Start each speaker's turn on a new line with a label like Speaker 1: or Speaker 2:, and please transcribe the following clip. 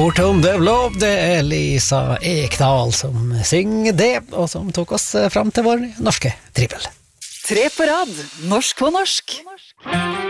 Speaker 1: Bortom the Love, det Lisa Ekdal som synger det, og som tok oss fram til vår norske trippel.
Speaker 2: 3 på rad, norsk på norsk.